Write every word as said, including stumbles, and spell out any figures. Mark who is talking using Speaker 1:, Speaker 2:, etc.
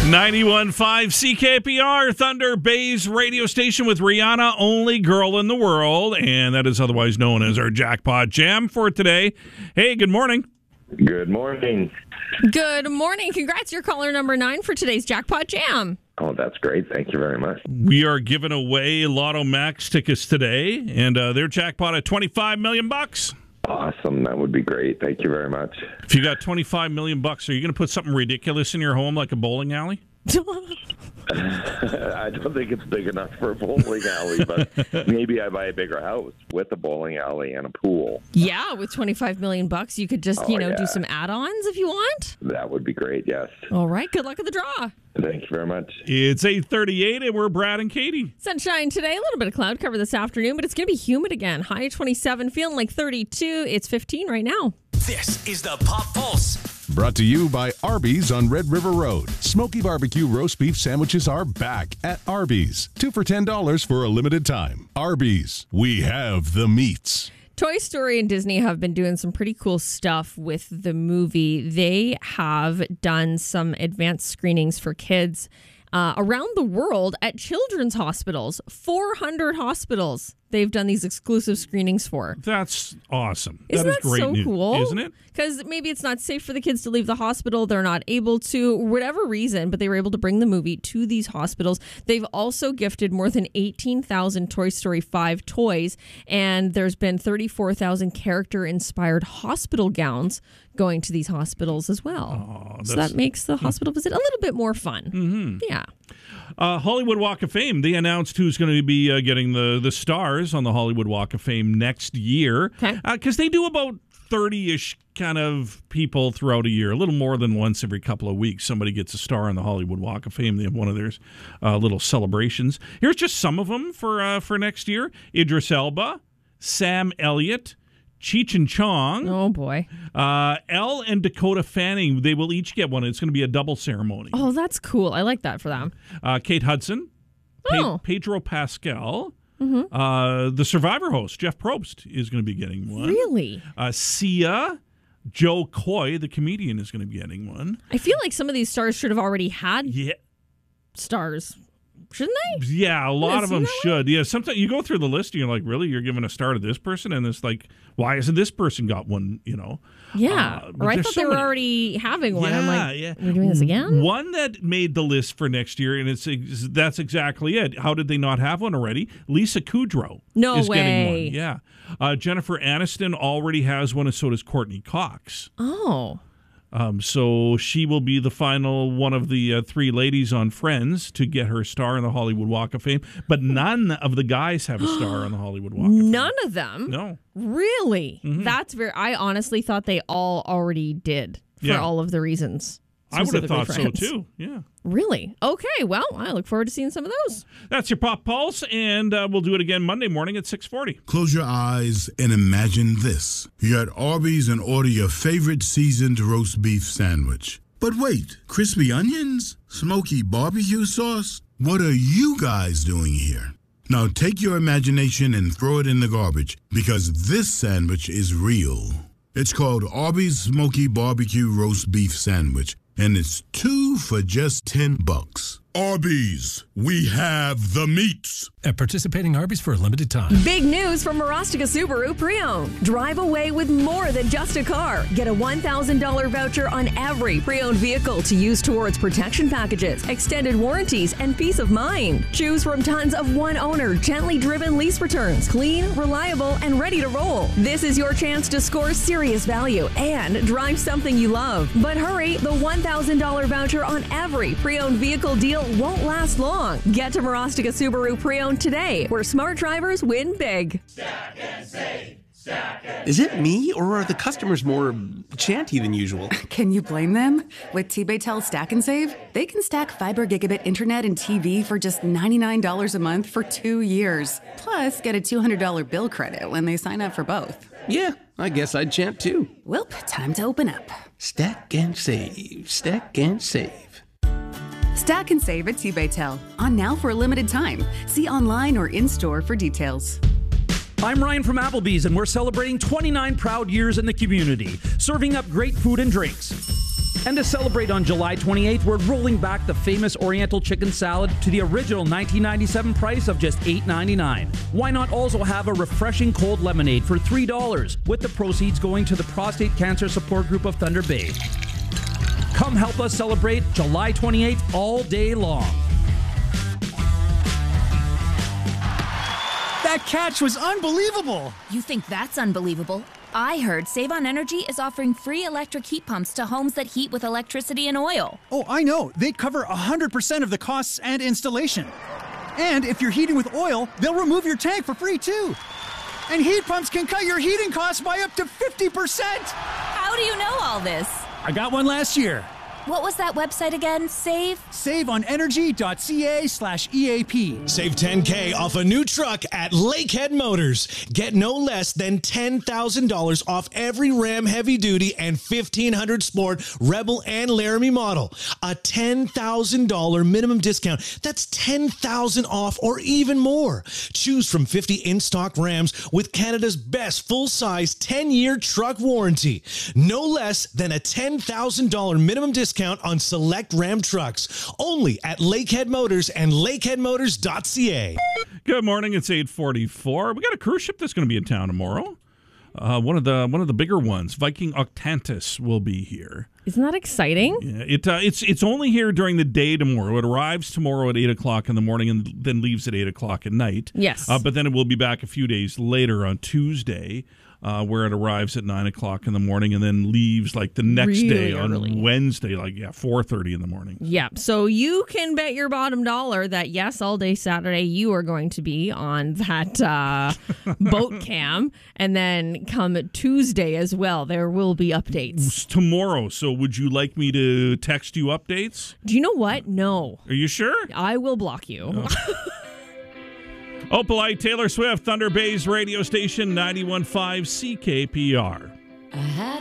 Speaker 1: ninety-one point five C K P R, Thunder Bay's radio station with Rihanna, only girl in the world, and that is otherwise known as our Jackpot Jam for today. Hey, good morning.
Speaker 2: Good morning.
Speaker 3: Good morning. Congrats, you're caller number nine for today's Jackpot Jam.
Speaker 2: Oh, that's great. Thank you very much.
Speaker 1: We are giving away Lotto Max tickets today, and uh, their jackpot at twenty-five million bucks.
Speaker 2: Awesome. That would be great. Thank you very much.
Speaker 1: If you got twenty-five million bucks, are you going to put something ridiculous in your home like a bowling alley?
Speaker 2: I don't think it's big enough for a bowling alley, but maybe I buy a bigger house with a bowling alley and a pool.
Speaker 3: Yeah, with twenty-five million bucks, you could just,
Speaker 2: Oh,
Speaker 3: you know,
Speaker 2: yeah.
Speaker 3: do some add-ons if you want.
Speaker 2: That would be great, yes.
Speaker 3: All right, good luck at the draw.
Speaker 2: Thank you very much.
Speaker 1: It's eight thirty-eight, and we're Brad and Katie.
Speaker 3: Sunshine today, a little bit of cloud cover this afternoon, but it's going to be humid again. High of twenty-seven, feeling like thirty-two. It's fifteen right now.
Speaker 4: This is the Pop Pulse.
Speaker 5: Brought to you by Arby's on Red River Road. Smoky barbecue roast beef sandwiches are back at Arby's. Two for ten dollars for a limited time. Arby's, we have the meats.
Speaker 3: Toy Story and Disney have been doing some pretty cool stuff with the movie. They have done some advanced screenings for kids uh, around the world at children's hospitals. four hundred hospitals they've done these exclusive screenings for.
Speaker 1: That's awesome.
Speaker 3: Isn't
Speaker 1: that is
Speaker 3: that
Speaker 1: great
Speaker 3: so
Speaker 1: news,
Speaker 3: cool?
Speaker 1: isn't it?
Speaker 3: Because maybe it's not safe for the kids to leave the hospital. They're not able to, whatever reason, but they were able to bring the movie to these hospitals. They've also gifted more than eighteen thousand Toy Story five toys, and there's been thirty-four thousand character-inspired hospital gowns going to these hospitals as well.
Speaker 1: Oh,
Speaker 3: so that makes the hospital visit a little bit more fun.
Speaker 1: Mm-hmm.
Speaker 3: Yeah.
Speaker 1: Uh, Hollywood Walk of Fame, they announced who's going to be uh, getting the, the stars on the Hollywood Walk of Fame next year.
Speaker 3: Okay.
Speaker 1: Because uh, they do about thirty-ish kind of people throughout a year, a little more than once every couple of weeks. Somebody gets a star on the Hollywood Walk of Fame. They have one of their uh, little celebrations. Here's just some of them for, uh, for next year. Idris Elba, Sam Elliott, Cheech and Chong,
Speaker 3: Oh, boy.
Speaker 1: uh, Elle and Dakota Fanning. They will each get one. It's going to be a double ceremony.
Speaker 3: Oh, that's cool. I like that for them.
Speaker 1: Uh, Kate Hudson, Pe-
Speaker 3: Oh.
Speaker 1: Pedro Pascal, uh, the Survivor host, Jeff Probst, is going to be getting one.
Speaker 3: Really?
Speaker 1: Uh, Sia, Joe Coy, the comedian, is going to be getting one.
Speaker 3: I feel like some of these stars should have already had
Speaker 1: Yeah.
Speaker 3: stars. Shouldn't they?
Speaker 1: Yeah, a lot
Speaker 3: Yeah,
Speaker 1: of
Speaker 3: seem
Speaker 1: them
Speaker 3: that way?
Speaker 1: should. Yeah, sometimes you go through the list and you're like, really? You're giving a star to this person? And it's like, why hasn't this person got one, you know?
Speaker 3: Yeah.
Speaker 1: Uh, but
Speaker 3: or I
Speaker 1: there's
Speaker 3: thought
Speaker 1: so
Speaker 3: they were
Speaker 1: many-
Speaker 3: already having one. I'm
Speaker 1: Yeah,
Speaker 3: like,
Speaker 1: yeah.
Speaker 3: we're doing this again?
Speaker 1: One that made the list for next year, and it's ex- that's exactly it. How did they not have one already? Lisa Kudrow
Speaker 3: No
Speaker 1: is getting
Speaker 3: way.
Speaker 1: one. Yeah. Uh, Jennifer Aniston already has one, and so does Courtney Cox.
Speaker 3: Oh.
Speaker 1: Um, so she will be the final one of the uh, three ladies on Friends to get her star on the Hollywood Walk of Fame. But none of the guys have a star on the Hollywood Walk of Fame.
Speaker 3: None of them?
Speaker 1: No.
Speaker 3: Really?
Speaker 1: Mm-hmm.
Speaker 3: That's very, I honestly thought they all already did for
Speaker 1: Yeah.
Speaker 3: all of the reasons.
Speaker 1: I would have
Speaker 3: specifically
Speaker 1: thought so,
Speaker 3: Friends.
Speaker 1: too. Yeah.
Speaker 3: Really? Okay. Well, I look forward to seeing some of those.
Speaker 1: That's your Pop Pulse, and uh, we'll do it again Monday morning at six forty.
Speaker 6: Close your eyes and imagine this. You're at Arby's and order your favorite seasoned roast beef sandwich. But wait, crispy onions? Smoky barbecue sauce? What are you guys doing here? Now take your imagination and throw it in the garbage, because this sandwich is real. It's called Arby's Smoky Barbecue Roast Beef Sandwich, and it's two for just ten bucks. Arby's, we have the meats.
Speaker 7: At participating Arby's for a limited time.
Speaker 8: Big news from Marostica Subaru Pre-Owned. Drive away with more than just a car. Get a one thousand dollars voucher on every pre-owned vehicle to use towards protection packages, extended warranties, and peace of mind. Choose from tons of one-owner, gently driven lease returns. Clean, reliable, and ready to roll. This is your chance to score serious value and drive something you love. But hurry, the one thousand dollars voucher on every pre-owned vehicle deal won't last long. Get to Marostica Subaru Pre-Owned today, where smart drivers win big.
Speaker 4: Stack and save. Stack and
Speaker 9: Is it me, or are the customers more chanty than usual?
Speaker 10: Can you blame them? With T-Baytel Stack and Save, they can stack fiber gigabit internet and T V for just ninety-nine dollars a month for two years. Plus, get a two hundred dollars bill credit when they sign up for both.
Speaker 9: Yeah, I guess I'd chant too.
Speaker 10: Welp, time to open up.
Speaker 9: Stack and save. Stack and save.
Speaker 10: Stack and save at T-Baytel. On now for a limited time. See online or in-store for details.
Speaker 11: I'm Ryan from Applebee's, and we're celebrating twenty-nine proud years in the community, serving up great food and drinks. And to celebrate on July twenty-eighth, we're rolling back the famous Oriental chicken salad to the original nineteen ninety-seven price of just eight ninety-nine. Why not also have a refreshing cold lemonade for three dollars, with the proceeds going to the Prostate Cancer Support Group of Thunder Bay. Come help us celebrate July twenty-eighth all day long.
Speaker 12: That catch was unbelievable!
Speaker 13: You think that's unbelievable? I heard Save on Energy is offering free electric heat pumps to homes that heat with electricity and oil.
Speaker 12: Oh, I know. They cover one hundred percent of the costs and installation. And if you're heating with oil, they'll remove your tank for free, too. And heat pumps can cut your heating costs by up to fifty percent!
Speaker 13: How do you know all this?
Speaker 12: I got one last year.
Speaker 13: What was that website again? Save?
Speaker 12: SaveOnEnergy.ca slash EAP.
Speaker 14: Save ten K off a new truck at Lakehead Motors. Get no less than ten thousand dollars off every Ram Heavy Duty and fifteen hundred Sport Rebel and Laramie model. A ten thousand dollars minimum discount. That's ten thousand dollars off or even more. Choose from fifty in-stock Rams with Canada's best full-size ten-year truck warranty. No less than a ten thousand dollars minimum discount on select Ram trucks. Only at Lakehead Motors and lakehead motors dot c a.
Speaker 1: Good morning. It's eight forty-four. We got a cruise ship that's going to be in town tomorrow. Uh, one of the one of the bigger ones, Viking Octantis, will be here.
Speaker 3: Isn't that exciting?
Speaker 1: Yeah, it uh, it's it's only here during the day tomorrow. It arrives tomorrow at eight o'clock in the morning and then leaves at eight o'clock at night.
Speaker 3: Yes,
Speaker 1: uh, but then it will be back a few days later on Tuesday. Uh, where it arrives at nine o'clock in the morning and then leaves like the next
Speaker 3: really
Speaker 1: day on
Speaker 3: early.
Speaker 1: Wednesday, like yeah, four thirty in the morning.
Speaker 3: Yeah, so you can bet your bottom dollar that yes, all day Saturday you are going to be on that uh, boat cam, and then come Tuesday as well, there will be updates
Speaker 1: It's tomorrow. So would you like me to text you updates?
Speaker 3: Do you know what? No.
Speaker 1: Are you sure?
Speaker 3: I will block you.
Speaker 1: Oh. Opalite, Taylor Swift, Thunder Bay's radio station, ninety-one point five C K P R.